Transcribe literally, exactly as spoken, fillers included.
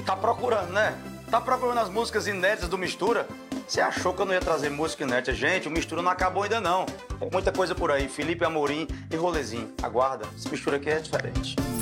Tá procurando, né? Tá procurando as músicas inéditas do Mistura? Você achou que eu não ia trazer música inédita? Gente, o Mistura não acabou ainda não. Tem muita coisa por aí. Felipe Amorim e Rolezinho. Aguarda, esse Mistura aqui é diferente.